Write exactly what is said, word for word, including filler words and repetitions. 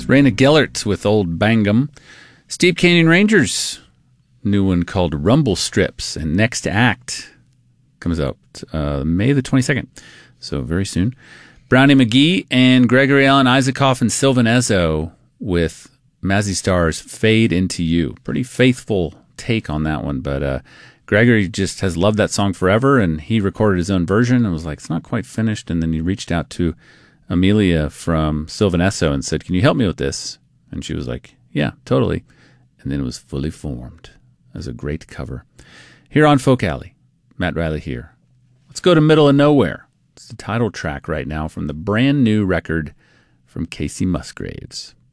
Raina Gellert with Old Bangum. Steep Canyon Rangers, new one called Rumble Strips. And Next Act comes out uh, May the twenty-second, so very soon. Brownie McGee and Gregory Alan Isaacoff and Sylvan Ezo with Mazzy Star's Fade Into You. Pretty faithful take on that one, but uh, Gregory just has loved that song forever, and he recorded his own version and was like, it's not quite finished, and then he reached out to Amelia from Sylvan Ezo and said, can you help me with this? And she was like, yeah, totally. And then it was fully formed as a great cover. Here on Folk Alley, Matt Riley here. Let's go to Middle of Nowhere. It's the title track right now from the brand new record from Casey Musgraves.